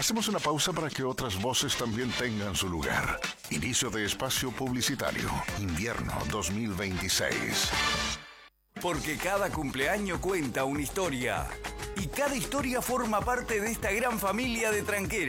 Hacemos una pausa para que otras voces también tengan su lugar. Inicio de espacio publicitario. Invierno 2026. Porque cada cumpleaños cuenta una historia. Y cada historia forma parte de esta gran familia de tranqueras.